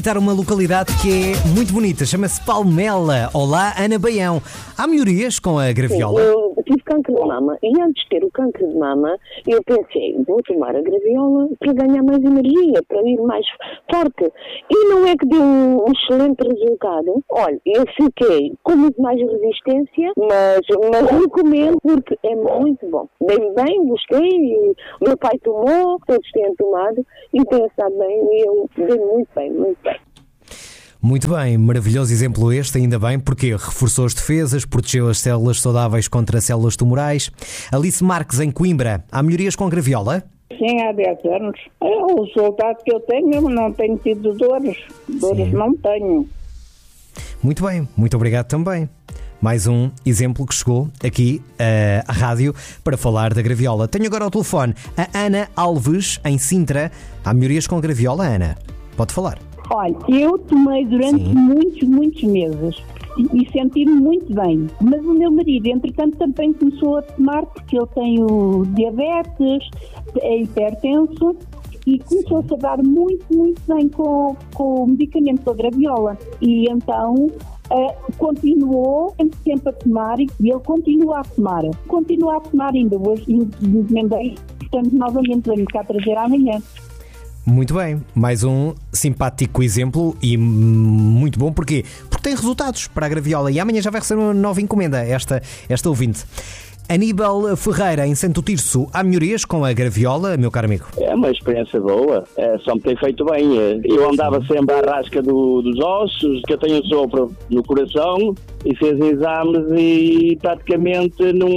Visitar uma localidade que é muito bonita, chama-se Palmela. Olá, Ana Baião. Há melhorias com a graviola? Sim, eu tive cancro de mama e antes de ter o cancro de mama eu pensei, vou tomar a graviola para ganhar mais energia, para ir mais forte. E não é que deu um excelente resultado. Olha, eu fiquei com muito mais resistência, mas recomendo porque é muito bom. Dei-me bem, gostei, o meu pai tomou, todos têm tomado e tem estado bem e eu dei-me muito bem, muito bem. Muito bem, maravilhoso exemplo este, ainda bem, porque reforçou as defesas, protegeu as células saudáveis contra células tumorais. Alice Marques, em Coimbra, há melhorias com a graviola? Sim, há 10 anos. O resultado que eu tenho, eu não tenho tido dores. Dores não tenho. Muito bem, muito obrigado também. Mais um exemplo que chegou aqui à rádio para falar da graviola. Tenho agora ao telefone a Ana Alves, em Sintra. Há melhorias com a graviola, Ana? Pode falar. Olha, eu tomei durante muitos meses e senti-me muito bem. Mas o meu marido, entretanto, também começou a tomar, porque ele tem o diabetes, é hipertenso, e começou-se a dar muito bem com o medicamento da graviola. E então continuou sempre a tomar e ele continua a tomar. Continua a tomar ainda hoje, encomendei, portanto, novamente venho cá trazer amanhã. Muito bem, mais um simpático exemplo e muito bom. Porquê? Porque tem resultados para a graviola e amanhã já vai receber uma nova encomenda, esta ouvinte. Aníbal Ferreira, em Santo Tirso, há melhorias com a graviola, meu caro amigo? É uma experiência boa, só me tem feito bem. Eu andava sempre à rasca dos ossos, que eu tenho sopro no coração, e fez exames e praticamente não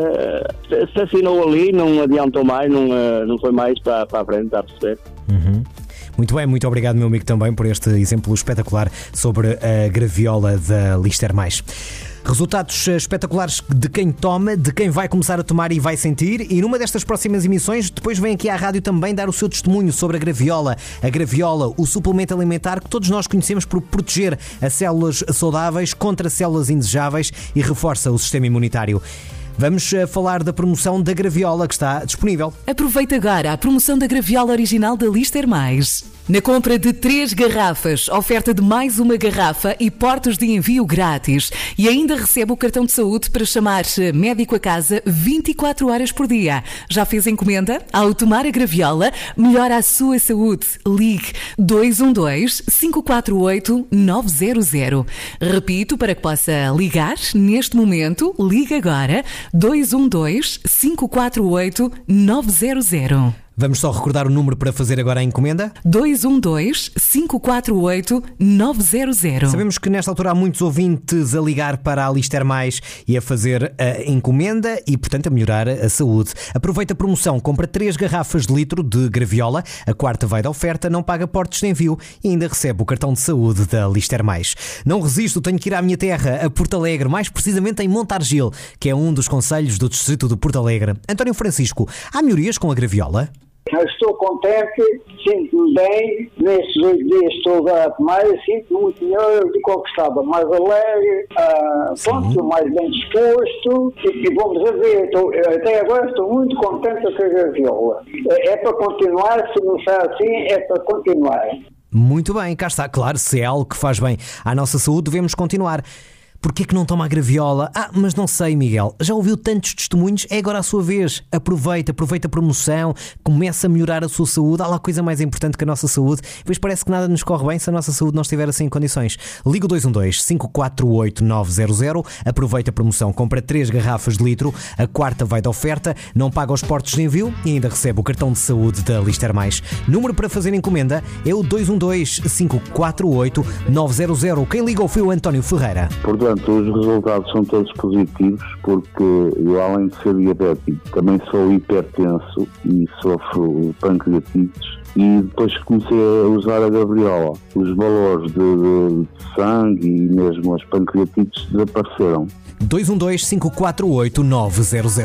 se assinou ali, não adiantou mais, não foi mais para a frente, está a perceber? Muito bem, muito obrigado, meu amigo, também por este exemplo espetacular sobre a graviola da Lister Mais. Resultados espetaculares de quem toma, de quem vai começar a tomar e vai sentir. E numa destas próximas emissões, depois vem aqui à rádio também dar o seu testemunho sobre a graviola. A graviola, o suplemento alimentar que todos nós conhecemos por proteger as células saudáveis contra células indesejáveis e reforça o sistema imunitário. Vamos falar da promoção da graviola que está disponível. Aproveita agora a promoção da graviola original da Lister Mais. Na compra de 3 garrafas, oferta de mais uma garrafa e portas de envio grátis. E ainda recebe o cartão de saúde para chamar médico a casa 24 horas por dia. Já fez encomenda? Ao tomar a graviola, melhora a sua saúde. Ligue 212-548-900. Repito, para que possa ligar neste momento, ligue agora 212-548-900. Vamos só recordar o número para fazer agora a encomenda? 212-548-900. Sabemos que nesta altura há muitos ouvintes a ligar para a Lister Mais e a fazer a encomenda e, portanto, a melhorar a saúde. Aproveita a promoção, compra 3 garrafas de litro de graviola, a quarta vai da oferta, não paga portos de envio e ainda recebe o cartão de saúde da Lister Mais. Não resisto, tenho que ir à minha terra, a Porto Alegre, mais precisamente em Montargil, que é um dos concelhos do distrito de Porto Alegre. António Francisco, há melhorias com a graviola? Eu estou contente, sinto-me bem, nestes 8 dias estou a tomar, sinto-me muito melhor do que eu estava, mais alegre, pronto, mais bem disposto e vamos a ver, até agora estou muito contente com a graviola. É para continuar, se não está assim, é para continuar. Muito bem, cá está, claro, se é algo que faz bem à nossa saúde, devemos continuar. Porquê que não toma a graviola? Mas não sei, Miguel. Já ouviu tantos testemunhos? É agora a sua vez. Aproveita a promoção, começa a melhorar a sua saúde. Há lá coisa mais importante que a nossa saúde. Depois parece que nada nos corre bem se a nossa saúde não estiver assim em condições. Liga o 212-548-900. Aproveita a promoção. Compra 3 garrafas de litro. A quarta vai de oferta. Não paga os portos de envio e ainda recebe o cartão de saúde da Lister Mais. Número para fazer encomenda é o 212-548-900. Quem ligou foi o António Ferreira. Portanto, os resultados são todos positivos porque eu, além de ser diabético, também sou hipertenso e sofro pancreatites e depois comecei a usar a graviola. Os valores de sangue e mesmo as pancreatites desapareceram. 212-548-900.